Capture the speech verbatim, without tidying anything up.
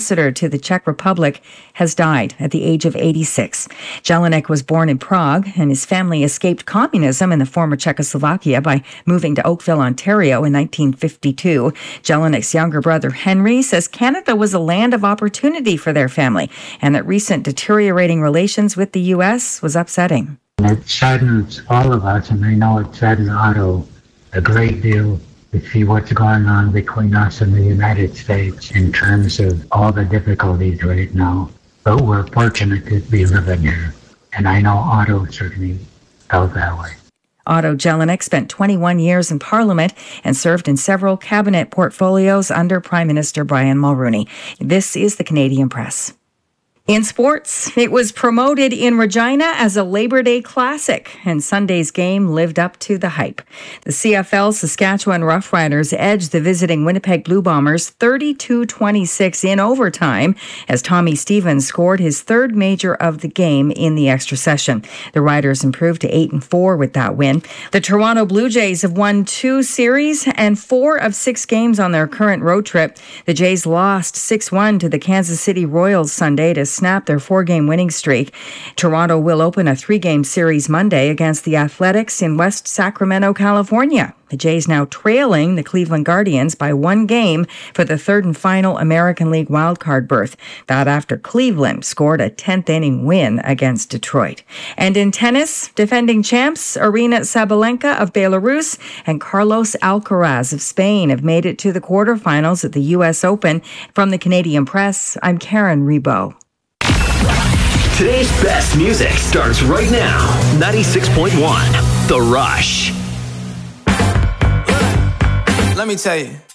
ambassador to the Czech Republic, has died at the age of eighty-six. Jelinek was born in Prague, and his family escaped communism in the former Czechoslovakia by moving to Oakville, Ontario in nineteen fifty-two. Jelinek's younger brother, Henry, says Canada was a land of opportunity for their family and that recent deteriorating relations with the U S was upsetting. It saddens all of us, and I know it saddens Otto a great deal to see what's going on between us and the United States in terms of all the difficulties right now. But we're fortunate to be living here, and I know Otto certainly felt that way. Otto Jelinek spent twenty-one years in Parliament and served in several cabinet portfolios under Prime Minister Brian Mulroney. This is the Canadian Press. In sports, it was promoted in Regina as a Labor Day classic, and Sunday's game lived up to the hype. The C F L Saskatchewan Roughriders edged the visiting Winnipeg Blue Bombers thirty-two twenty-six in overtime as Tommy Stevens scored his third major of the game in the extra session. The Riders improved to eight and four with that win. The Toronto Blue Jays have won two series and four of six games on their current road trip. The Jays lost six one to the Kansas City Royals Sunday to snap their four-game winning streak. Toronto will open a three-game series Monday against the Athletics in West Sacramento, California. The Jays now trailing the Cleveland Guardians by one game for the third and final American League wildcard berth. That after Cleveland scored a tenth-inning win against Detroit. And in tennis, defending champs Aryna Sabalenka of Belarus and Carlos Alcaraz of Spain have made it to the quarterfinals at the U S Open. From the Canadian Press, I'm Karen Rebo. Today's best music starts right now. ninety-six point one, The Rush. Let me tell you.